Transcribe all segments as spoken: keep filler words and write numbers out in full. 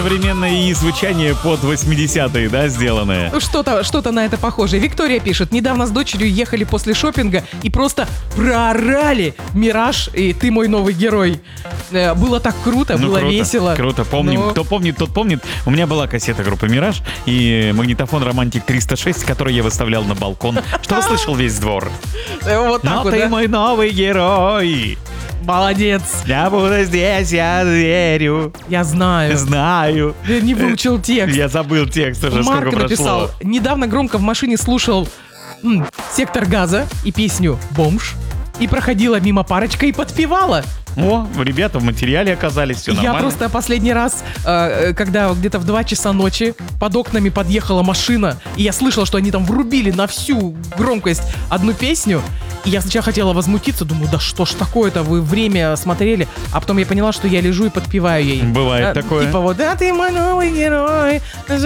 Современное и звучание под восьмидесятые, да, сделанное. Ну, Что-то, что-то на это похоже. Виктория пишет, недавно с дочерью ехали после шопинга и просто проорали «Мираж» и «Ты мой новый герой». Э, Было так круто, Ну, было круто, весело. Круто, помним. Ну. Кто помнит, тот помнит. У меня была кассета группы «Мираж» и магнитофон «Романтик триста шесть», который я выставлял на балкон, чтобы слышал весь двор. Э, Вот так Но вот, ты да? мой новый герой. Молодец. Я буду здесь, я верю. Я знаю. Знаю. Я не выучил текст. Я забыл текст уже, Марк сколько написал, прошло. недавно громко в машине слушал м, «Сектор газа» и песню «Бомж». И проходила мимо парочка и подпевала. О, ребята в материале оказались, все Я нормально. просто последний раз, э, когда где-то в два часа ночи под окнами подъехала машина, и я слышал, что они там врубили на всю громкость одну песню, и я сначала хотела возмутиться, думаю, да что ж такое-то, вы время смотрели, а потом я поняла, что я лежу и подпеваю ей. Бывает А, такое. Типа вот, да ты мой новый герой.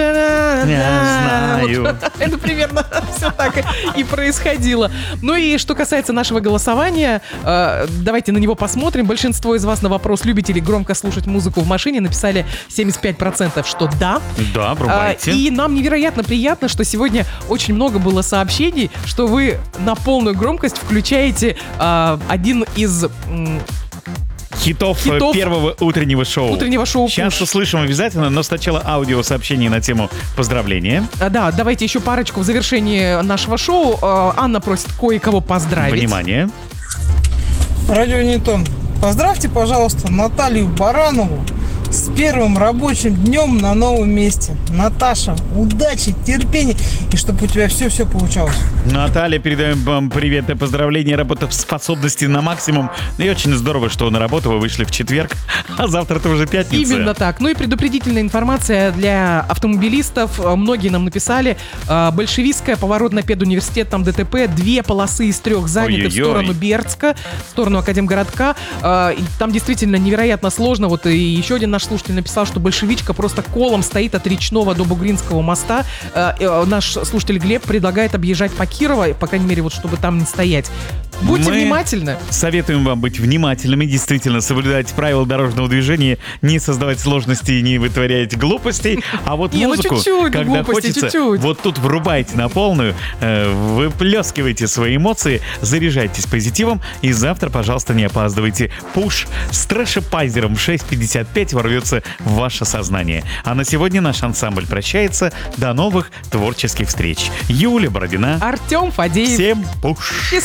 Я знаю. Вот. Это примерно все так и происходило. Ну и что касается нашего голосования, э, давайте на него посмотрим. Большинство из вас на вопрос, любите ли громко слушать музыку в машине, написали семьдесят пять процентов, что да. Да, А, врубайте. И нам невероятно приятно, что сегодня очень много было сообщений, что вы на полную громкость включаете а, один из м, Хитов, э, хитов первого утреннего шоу. утреннего шоу Сейчас «Пуш». услышим обязательно, но сначала аудиосообщение на тему поздравления. А, Да, давайте еще парочку в завершении нашего шоу. А, Анна просит кое-кого поздравить. Внимание. Радио Ньютон. Поздравьте, пожалуйста, Наталью Баранову с первым рабочим днем на новом месте. Наташа, удачи, терпения и чтобы у тебя все-все получалось. Наталья, передаем вам привет и поздравления, работоспособности на максимум. И очень здорово, что на работу вы вышли в четверг, а завтра-то уже пятница. Именно так. Ну и предупредительная информация для автомобилистов. Многие нам написали. э, Большевистская, поворот на педуниверситет, там ДТП. Две полосы из трех заняты в Ой-ой-ой. сторону Бердска, в сторону Академгородка. Э, и Там действительно невероятно сложно. Вот и еще один наш слушатель написал, что большевичка просто колом стоит от Речного до Бугринского моста. Э, э, Наш слушатель Глеб предлагает объезжать по Кирово, по крайней мере, вот чтобы там не стоять. Будьте Мы внимательны. Советуем вам быть внимательными, действительно соблюдать правила дорожного движения, не создавать сложности и не вытворять глупостей. А вот Не, ну музыку, чуть-чуть когда глупостей, хочется, чуть-чуть. вот тут врубайте на полную, э, выплескивайте свои эмоции, заряжайтесь позитивом и завтра, пожалуйста, не опаздывайте. Пуш с трэшепайзером в шесть пятьдесят пять ворвется в ваше сознание. А на сегодня наш ансамбль прощается. До новых творческих встреч. Юлия Бородина. Артем Фадеев. Всем пуш! Счастливо.